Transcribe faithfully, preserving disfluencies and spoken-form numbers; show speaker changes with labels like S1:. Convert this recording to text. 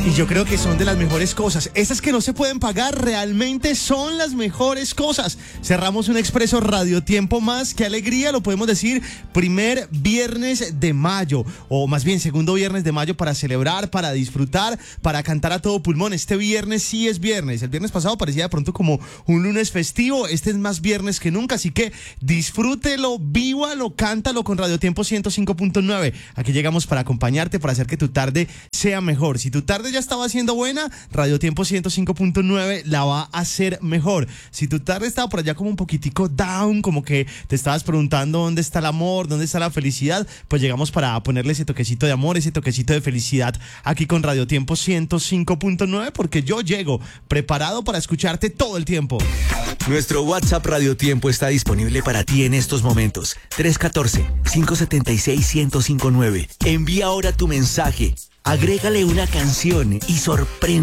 S1: Y yo creo que son de las mejores cosas. Esas que no se pueden pagar realmente son las mejores cosas. Cerramos un Expreso Radio Tiempo más. Qué alegría, lo podemos decir. Primer viernes de mayo, o más bien segundo viernes de mayo, para celebrar, para disfrutar, para cantar a todo pulmón. Este viernes sí es viernes. El viernes pasado parecía de pronto como un lunes festivo. Este es más viernes que nunca, así que disfrútelo, vívalo, cántalo con Radio Tiempo ciento cinco punto nueve. Aquí llegamos para acompañarte, para hacer que tu tarde sea mejor. Si tu tarde ya estaba siendo buena, Radio Tiempo ciento cinco punto nueve la va a hacer mejor. Si tu tarde estaba por allá como un poquitico down, como que te estabas preguntando dónde está el amor, dónde está la felicidad, pues llegamos para ponerle ese toquecito de amor, ese toquecito de felicidad aquí con Radio Tiempo ciento cinco punto nueve, porque yo llego preparado para escucharte todo el tiempo.
S2: Nuestro WhatsApp Radio Tiempo está disponible para ti en estos momentos. tres uno cuatro, cinco siete seis, uno cero cinco nueve. Envía ahora tu mensaje, agrégale una canción y sorprende